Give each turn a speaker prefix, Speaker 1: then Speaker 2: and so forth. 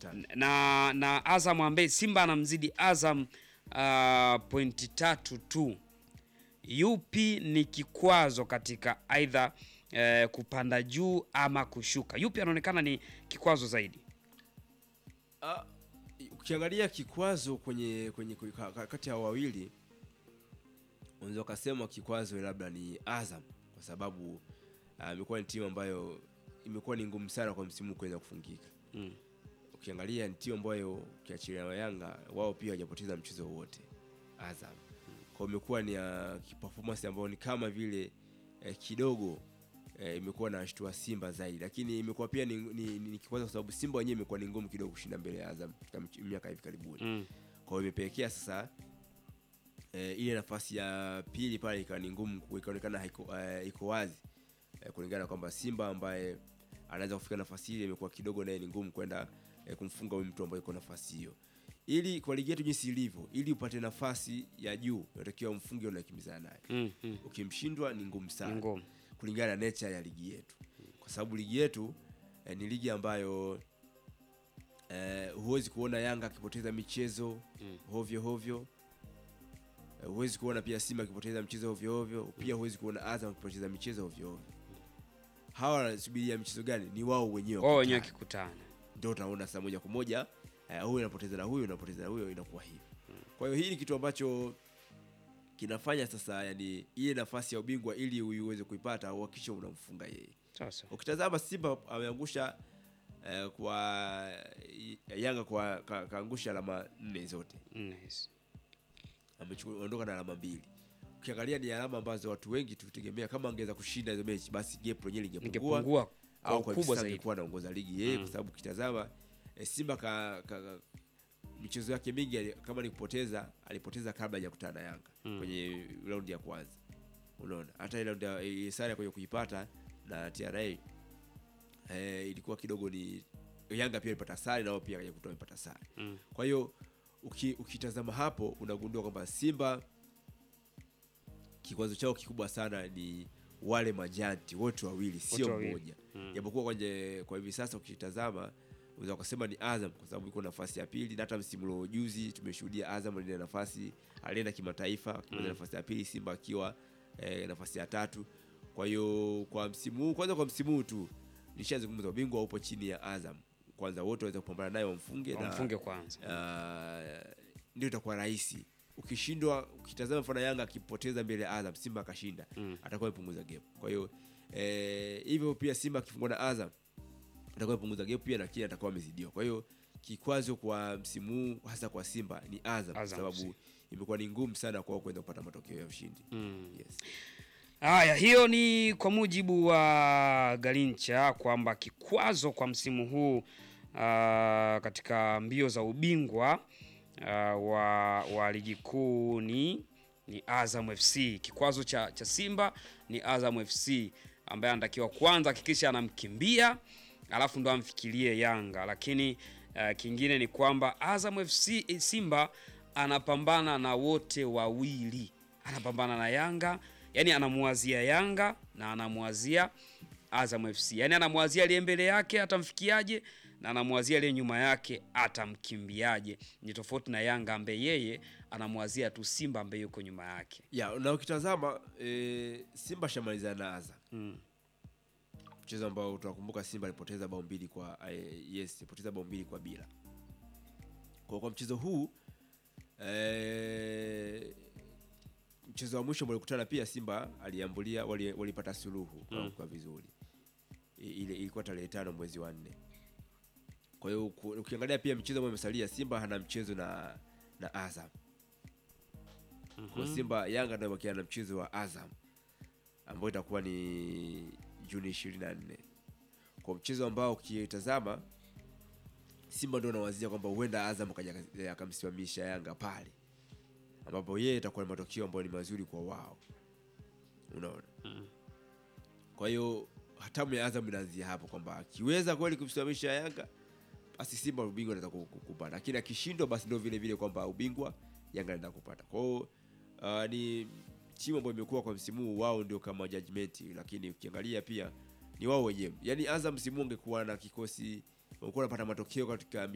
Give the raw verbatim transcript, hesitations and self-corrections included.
Speaker 1: tatu.
Speaker 2: Na na Azam ambaye Simba anamzidi Azam uh, pointi tatu tu. Yupi ni kikwazo katika aidha eh, kupanda juu ama kushuka? Yupi anaonekana ni kikwazo zaidi?
Speaker 1: Ah, ukiangalia kikwazo kwenye kwenye kati ya wawili, unaweza kusema kikwazo labda ni Azam kwa sababu imekuwa uh, ni timu ambayo imekuwa ni ngumu sana kwa msimu kuweza kufungika.
Speaker 2: Mm.
Speaker 1: Ukiangalia ni timu ambayo ukiachilia Yanga, wao pia hajapoteza mchezo wote Azam. Mm. Kwa imekuwa ni uh, performance ambayo ni kama vile eh, kidogo eh, imekuwa na ashtua Simba zaidi, lakini imekuwa pia ni, ni, ni, ni kikwazo kwa sababu Simba wenyewe imekuwa ni ngumu kidogo kushinda mbele ya Azam katika miaka hivi karibuni. Mm. Kwa hiyo imepelekea sasa E, ile nafasi ya pili pale ikawa ni ngumu, ikaonekana haiko uh, iko wazi e, kulingana kwamba Simba ambaye anaweza kufika nafasi ile imekuwa kidogo naye ni ngumu kwenda e, kumfunga huyu mtu ambaye yuko nafasi hiyo. Ili kwa ligi yetu jinsi ilivyo, ili upate nafasi ya juu unatakiwa umfunge unakimbizana naye. Mm, mm. Ukimshindwa ni ngumu sana. Ngumu. Kulingana na nature ya ligi yetu. Kwa sababu ligi yetu e, ni ligi ambayo e, huwezi kuona Yanga akipoteza michezo mm. hovyo hovyo. Huwezi kuona pia Simba akipoteza mchezo ovyo ovyo, pia huwezi kuona Azam akipoteza michezo ovyo ovyo. Hawa wanasubiria michezo gani? Ni wao wenyewe.
Speaker 2: Wao wenyewe kikutana.
Speaker 1: Ndio utaona saa moja kwa moja uh, huyu anapoteza na huyu anapoteza na huyo, inakuwa hivi. Kwa hiyo hii ni kitu ambacho kinafanya sasa, yani ile nafasi ya ubingwa ili uweze kuipata uhakikisha unamfunga yeye.
Speaker 2: Sasa
Speaker 1: ukitazama Simba ameangusha uh, kwa Yanga kwa ka, kaangusha alama nne zote.
Speaker 2: Nice.
Speaker 1: Ameondoka na alama mbili. Ukiangalia ni alama ambazo watu wengi tutegemea kama angeweza kushinda hizo mechi basi gap lenyewe lingepungua au kubwa zaidi kwa anaongoza ligi yeye. Mm. Kwa sababu kitazama e, Simba ka, ka, ka michezo yake mingi kama ni kupoteza alipoteza kabla ya kukutana na Yanga. Mm. Kwenye round ya kwanza. Unaona hata ile round ya sare kwenye kuipata na T R A eh, ilikuwa kidogo ni Yanga pia ilipata sare na wao pia kaja kutoa ipata sare. Mm. Kwa hiyo Uki, ukitazama hapo unagundua kwamba Simba kikwazo chao kikubwa sana ni wale majanti wote wawili, sio mmoja. Japokuwa mm. kwenye kwa hivi sasa ukitazama unaweza kusema ni Azam kwa sababu iko nafasi ya pili, na hata msimu wa juzi tumeshuhudia Azam ile nafasi alienda kimataifa kwa mm. nafasi ya pili, Simba akiwa eh, nafasi ya tatu. Kwa hiyo kwa msimu huu, kwanza kwa msimu huu tu nishazungumza ubingwa upo chini ya Azam. Kwanza wote waweza kupambana naye wamfunge na
Speaker 2: wamfunge kwanza.
Speaker 1: Uh, ndio itakuwa rahisi. Ukishindwa, ukitazama mfano Yanga akipoteza mbele ya Azam, Simba akashinda, mm. atakuwa amepunguza gap. Kwa hiyo eh hivyo pia Simba akifungwa na Azam atakuwa amepunguza gap pia na kile atakuwa amezidiwa. Kwa hiyo kikwazo kwa msimu huu hasa kwa Simba ni Azam, Azam sababu si. imekuwa ni ngumu sana kwao kuweza kupata matokeo ya ushindi. Mm. Yes.
Speaker 2: Haya, hiyo ni kwa mujibu wa Garincha kwamba kikwazo kwa msimu huu uh, katika mbio za ubingwa uh, wa, wa ligi kuu ni ni Azam F C. Kikwazo cha, cha Simba ni Azam F C ambaye anatakiwa kwanza hakikisha anamkimbia alafu ndo amfikirie Yanga. Lakini uh, kingine ni kwamba Azam F C Simba anapambana na wote wawili. Anapambana na Yanga, yani anamuazia Yanga na anamuazia Azam F C. Yani anamuazia aliye mbele yake atamfikiaje na anamuazia aliye nyuma yake atamkimbiaje. Ni tofauti na Yanga ambaye yeye anamuazia tu Simba ambaye yuko nyuma yake.
Speaker 1: Ya, na ukitazama e, Simba shamaliza na Azam. Mm. Mchezo ambao tunakumbuka Simba alipoteza bao mbili kwa e, yes, alipoteza bao mbili kwa bila. Kwa kwa mchezo huu e, mchezo wa mwisho ambao walikutana pia Simba aliambulia walipata wali suluhu kwa, mm. kwa vizuri. Ile ilikuwa tarehe tano mwezi wa nne. Kwa hiyo ukiangalia pia mchezo ambao umesalia Simba hana mchezo na na Azam. Mm-hmm. Kwa Simba Yanga ndio wakiana na mchezo wa Azam ambao itakuwa ni Juni ishirini na nne. Kwa mchezo ambao ukitazama Simba ndio anawazia kwamba huenda Azam kaja akamsimamisha Yanga pale, ambapo yeye itakuwa na matokeo ambayo ni mazuri kwa wao. Unaona? Mm. Kwa hiyo hatamu ya Azam inaanzia hapo kwamba akiweza kweli kumsimamisha Yanga basi Simba ubingwa anaweza kupata. Lakini akishindwa basi ndio vile vile kwamba ubingwa Yanga anaenda kupata. Kwa hiyo uh, ni timu ambayo imekuwa kwa msimu wao ndio kama judgment, lakini ukiangalia pia ni wao wenyewe. Yaani Azam msimu ungekuwa na kikosi ungekuwa unapata matokeo katika